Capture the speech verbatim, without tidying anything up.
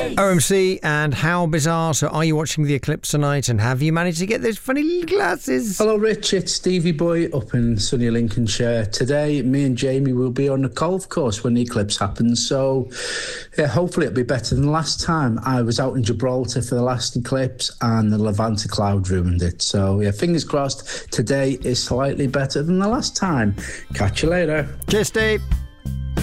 O M C and How Bizarre. So are you watching the eclipse tonight, and have you managed to get those funny little glasses? Hello Rich, it's Stevie Boy up in sunny Lincolnshire. Today me and Jamie will be on the golf course when the eclipse happens, so yeah, hopefully it'll be better than last time. I was out in Gibraltar for the last eclipse and the Levanta cloud ruined it, so yeah, fingers crossed today is slightly better than the last time. Catch you later. Cheers, Steve.